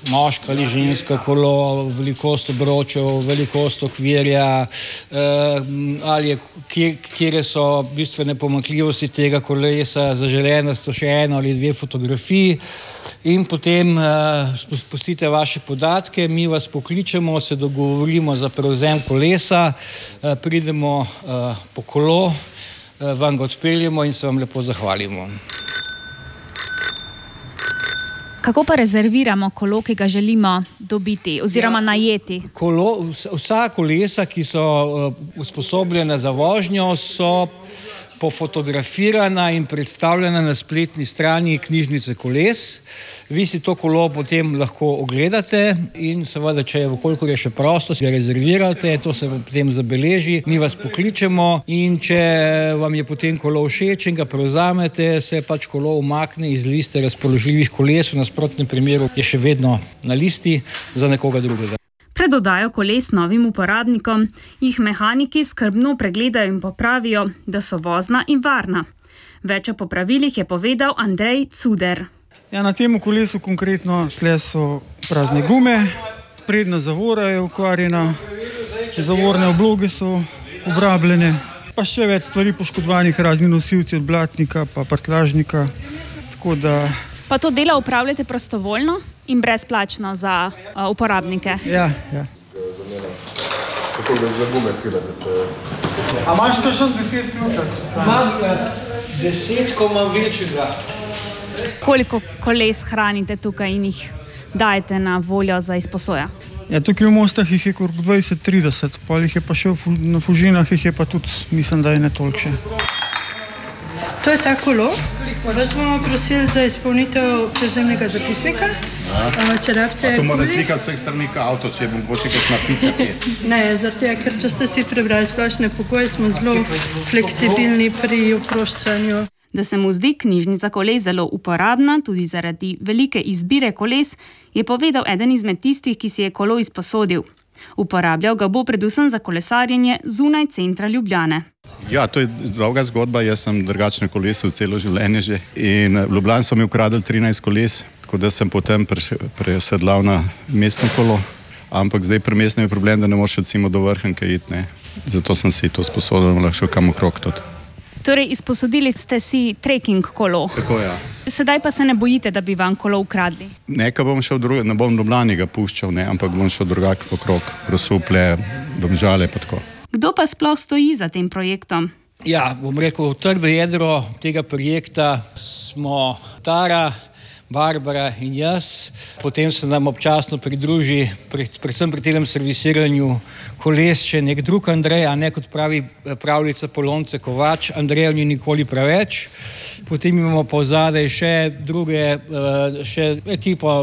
moška ali ženska kolo, velikost obročev, velikost okvirja, ali kje so bistvene pomanjkljivosti tega kolesa, zaželene so še eno ali dve fotografiji in potem spustite vaše podatke, mi vas pokličemo, se dogovorimo za prevzem kolesa, pridemo po kolo, vam ga odpeljemo in se vam lepo zahvalimo. Kako pa rezerviramo kolo, ki ga želimo dobiti oziroma najeti? Vsa kolesa, ki so usposobljena za vožnjo, so pofotografirana in predstavljena na spletni strani knjižnice koles. Vi si to kolo potem lahko ogledate in seveda, če je vkolikor je še prosto, si ga rezervirate, to se potem zabeleži, mi vas pokličemo in če vam je potem kolo všeč in ga prevzamete, se pač kolo umakne iz liste razpoložljivih koles, v nasprotnem primeru je še vedno na listi za nekoga drugega. Pred oddajo koles novim uporabnikom jih mehaniki skrbno pregledajo in popravijo, da so vozna in varna. Več o popravilih je povedal Andrej Cuder. Ja, na tem kolesu konkretno tle so prazne gume, prednja zavora je okvarjena, zavorne obloge so obrabljene, pa še več stvari poškodovanih, razni nosilci od blatnika pa prtljažnika, tako da... Pa to delo upravljate prostovoljno in brezplačno za uporabnike? Ja. Kako ga za gume pilate se? A imaš kakšen 10 ključek? Imam 10, ko imam večjega. Koliko koles hranite tukaj in jih dajete na voljo za izposojo? Ja, tukaj v Mostah jih je kot 20-30, pa jih je pa še na Fužinah jih je pa tudi, mislim, da je ne toliko še. To je ta kolo. Vas bomo prosili za izpolnitev prevzemnega zapisnika. To mora slikati vseh strani avto, če bom boče kot napiti. Ne, zaradi tega, ker če ste si prebrali splošne pogoje, smo zelo fleksibilni pri oproščanju. Da se mu zdi knjižnica koles zelo uporabna, tudi zaradi velike izbire koles, je povedal eden izmed tistih, ki si je kolo izposodil. Uporabljal ga bo predvsem za kolesarjenje zunaj centra Ljubljane. Ja, to je dolga zgodba, jaz sem drugačne kolesu celo življenje že in v Ljubljani so mi ukradli 13 koles, tako da sem potem presedlal na mestno kolo, ampak zdaj pri mestnem je problem, da ne moreš recimo do Vrhnika iti, ne. Zato sem si to sposodil, da lahko kam okrog tudi. Torej, izposodili ste si trekking kolo. Tako, ja. Sedaj pa se ne bojite, da bi vam kolo ukradli? Nekaj bom šel ne bom v Ljubljani ga puščal, ne, ampak bom šel drugače okrog, Grosuplje, Domžale pa tako. Kdo pa sploh stoji za tem projektom? Ja, bom rekel, trdo jedro tega projekta smo Tara, Barbara in jaz. Potem se nam občasno pridruži, predvsem pri tem servisiranju koles, še nek drug Andrej, a ne kot pravi pravljica Polonce Kovač, Andrejev ni nikoli preveč. Potem imamo pa zadaj še druge, še ekipo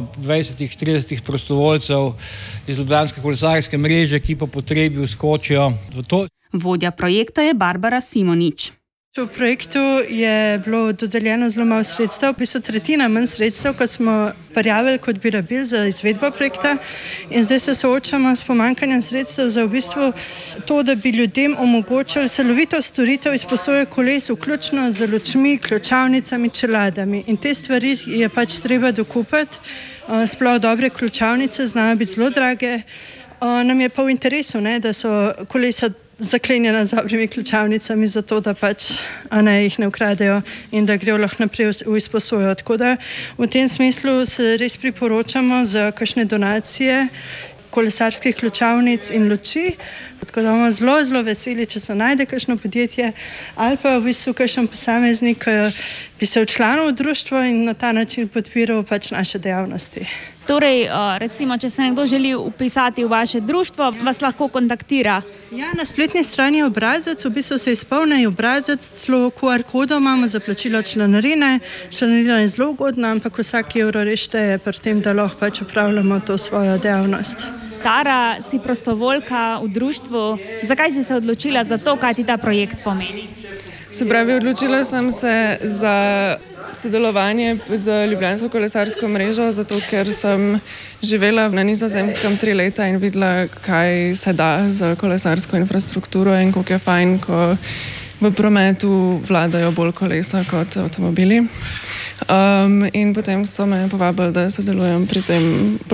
20-30 prostovoljcev iz ljubljanske kolesarske mreže, ki po potrebi vskočijo v to. Vodja projekta je Barbara Simonič. V projektu je bilo dodeljeno zelo malo sredstev, v bistvu tretjina manj sredstev, kot smo prijavili, kot bi rabili za izvedbo projekta. In zdaj se soočamo s pomanjkanjem sredstev za v bistvu to, da bi ljudem omogočili celovito storitev izposoje koles, vključno z lučmi, ključavnicami, čeladami. In te stvari je pač treba dokupiti. Sploh dobre ključavnice znajo biti zelo drage. Nam je pa v interesu, ne, da so kolesa zaklenjena z dobrimi ključavnicami, zato da pač jih ne ukradejo in da grejo lahko naprej v izposojo. Tako da v tem smislu se res priporočamo za kakšne donacije kolesarskih ključavnic in luči. Tako da bomo zelo, zelo veseli, če se najde kakšno podjetje ali pa v bistvu kakšen posameznik, bi se včlanil v društvo in na ta način podpiral pač naše dejavnosti. Torej, recimo, če se nekdo želi vpisati v vaše društvo, vas lahko kontaktira? Ja, na spletni strani je obrazec, v bistvu se izpolni obrazec, celo QR kodo imamo za plačilo članarine. Članarina je zelo ugodna, ampak vsak evro res šteje pri tem, da lahko pač upravljamo to svojo dejavnost. Tara, si prostovoljka v društvu. Zakaj si se odločila za to, kaj ti ta projekt pomeni? Se pravi, odločila sem se za sodelovanje z Ljubljansko kolesarsko mrežo, zato ker sem živela na Nizozemskem 3 leta in videla, kaj se da z kolesarsko infrastrukturo in koliko je fajn, ko v prometu vladajo bolj kolesa kot avtomobili. In potem so me povabili, da sodelujem pri tem